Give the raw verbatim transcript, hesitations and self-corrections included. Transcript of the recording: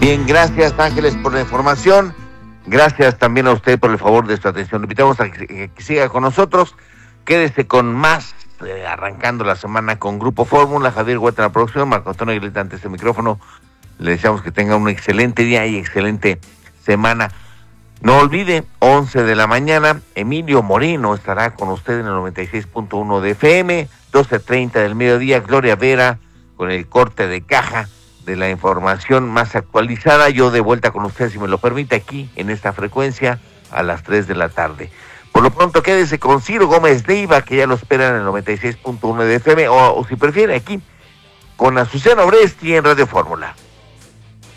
Bien, gracias Ángeles por la información. Gracias también a usted por el favor de su atención. Le invitamos a que, que siga con nosotros. Quédese con más, eh, arrancando la semana con Grupo Fórmula. Javier Huerta en la producción, Marco Antonio Aguilera ante este micrófono. Le deseamos que tenga un excelente día y excelente semana. No olvide, once de la mañana, Emilio Moreno estará con usted en el noventa y seis punto uno de F M, doce treinta del mediodía, Gloria Vera con el corte de caja de la información más actualizada. Yo de vuelta con usted, si me lo permite, aquí en esta frecuencia a las tres de la tarde. Por lo pronto quédese con Ciro Gómez Leiva, que ya lo espera en el noventa y seis punto uno de F M, o, o si prefiere aquí con Azucena Oresti en Radio Fórmula.